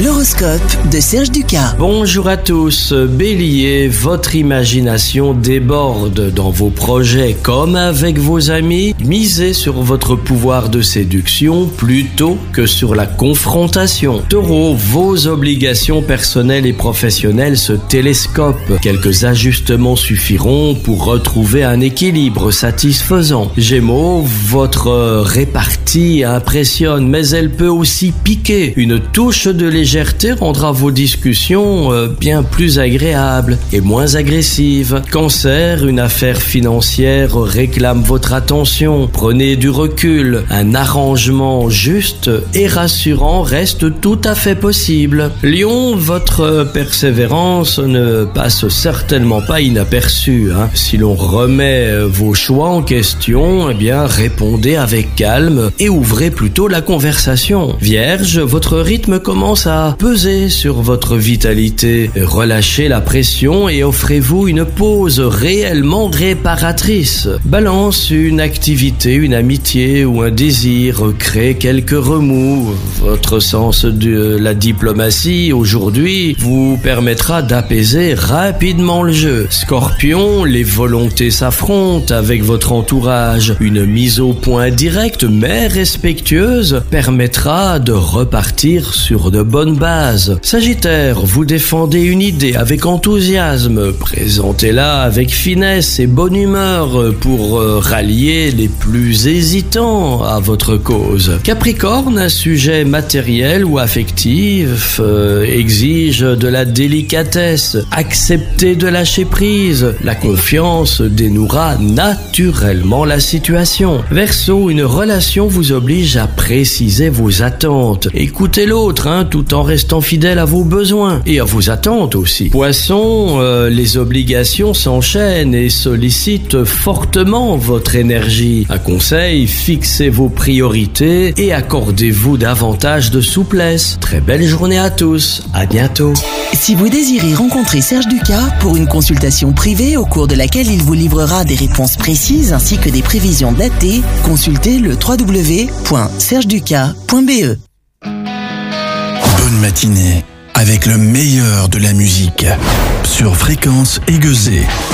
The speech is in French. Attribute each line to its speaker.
Speaker 1: L'horoscope de Serge Ducas.
Speaker 2: Bonjour à tous, Bélier, votre imagination déborde dans vos projets comme avec vos amis. Misez sur votre pouvoir de séduction plutôt que sur la confrontation. Taureau, vos obligations personnelles et professionnelles se télescopent. Quelques ajustements suffiront pour retrouver un équilibre satisfaisant. Gémeaux, votre répartie impressionne, mais elle peut aussi piquer. Une touche de légèreté rendra vos discussions bien plus agréables et moins agressives. Cancer, une affaire financière réclame votre attention. Prenez du recul. Un arrangement juste et rassurant reste tout à fait possible. Lion, votre persévérance ne passe certainement pas inaperçue. Si l'on remet vos choix en question, répondez avec calme et ouvrez plutôt la conversation. Vierge, votre rythme commence à peser sur votre vitalité. Relâchez la pression et offrez-vous une pause réellement réparatrice. Balance, une activité, une amitié ou un désir crée quelques remous. Votre sens de la diplomatie aujourd'hui vous permettra d'apaiser rapidement le jeu. Scorpion, les volontés s'affrontent avec votre entourage. Une mise au point directe mais respectueuse permettra de repartir sur de bonnes bases. Sagittaire, vous défendez une idée avec enthousiasme. Présentez-la avec finesse et bonne humeur pour rallier les plus hésitants à votre cause. Capricorne, un sujet matériel ou affectif exige de la délicatesse. Acceptez de lâcher prise. La confiance dénouera naturellement la situation. Verseau, une relation vous oblige à préciser vos attentes. Écoutez l'autre, tout en restant fidèle à vos besoins et à vos attentes aussi. Poisson, les obligations s'enchaînent et sollicitent fortement votre énergie. Un conseil, fixez vos priorités et accordez-vous davantage de souplesse. Très belle journée à tous, à bientôt.
Speaker 1: Si vous désirez rencontrer Serge Ducas pour une consultation privée au cours de laquelle il vous livrera des réponses précises ainsi que des prévisions datées, consultez le www.sergeducas.be.
Speaker 3: Bonne matinée avec le meilleur de la musique sur Fréquence Aiguësée.